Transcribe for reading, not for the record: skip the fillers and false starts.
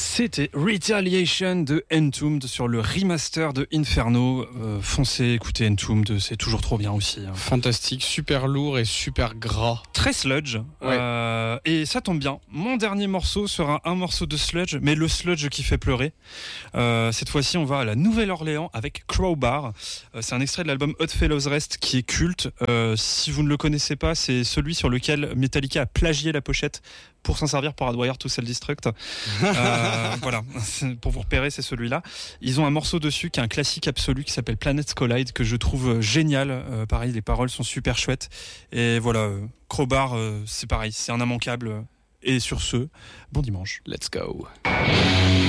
C'était Retaliation de Entombed sur le remaster de Inferno. Foncez, écoutez Entombed, c'est toujours trop bien aussi. Fantastique, super lourd et super gras. Très sludge. Ouais. Et ça tombe bien. Mon dernier morceau sera un morceau de sludge, mais le sludge qui fait pleurer. Cette fois-ci, on va à la Nouvelle-Orléans avec Crowbar. C'est un extrait de l'album Odd Fellows Rest qui est culte. Si vous ne le connaissez pas, c'est celui sur lequel Metallica a plagié la pochette pour s'en servir pour Hardwire to Self-Destruct. Voilà, pour vous repérer, c'est celui-là. Ils ont un morceau dessus qui est un classique absolu qui s'appelle Planets Collide, que je trouve génial. Pareil, les paroles sont super chouettes. Et voilà, Crowbar, c'est pareil, c'est un immanquable. Et sur ce, bon dimanche. Let's go.